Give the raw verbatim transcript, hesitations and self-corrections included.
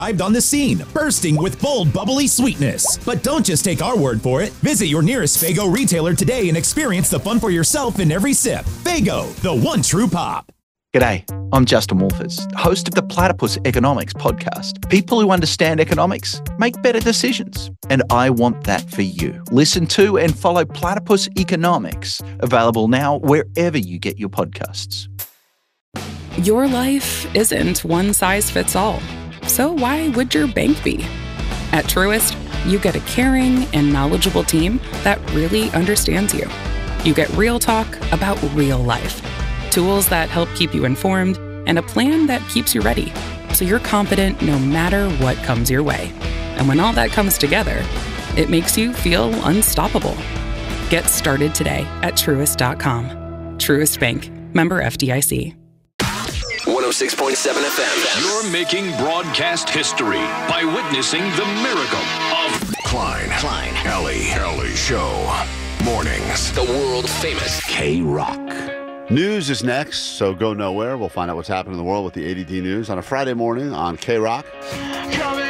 arrived on the scene, bursting with bold, bubbly sweetness. But don't just take our word for it. Visit your nearest Faygo retailer today and experience the fun for yourself in every sip. Faygo, the one true pop. G'day, I'm Justin Wolfers, host of the Platypus Economics podcast. People who understand economics make better decisions, and I want that for you. Listen to and follow Platypus Economics, available now wherever you get your podcasts. Your life isn't one size fits all, so why would your bank be? At Truist, you get a caring and knowledgeable team that really understands you. You get real talk about real life. Tools that help keep you informed, and a plan that keeps you ready, so you're confident no matter what comes your way. And when all that comes together, it makes you feel unstoppable. Get started today at Truist dot com. Truist Bank, member F D I C. one oh six point seven F M. You're making broadcast history by witnessing the miracle of Klein, Klein, Kelly, Kelly Show. Mornings. The world famous K-Rock. News is next, so go nowhere. We'll find out what's happening in the world with the A D D News on a Friday morning on K-Rock. Coming